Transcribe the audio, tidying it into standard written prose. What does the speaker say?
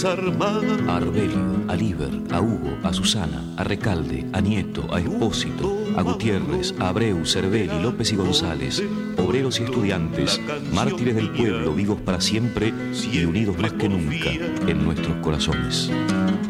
A Arbelio, a Liber, a Hugo, a Susana, a Recalde, a Nieto, a Espósito, a Gutiérrez, a Abreu, Cervelli, López y González, obreros y estudiantes, mártires del pueblo, vivos para siempre y unidos más que nunca en nuestros corazones.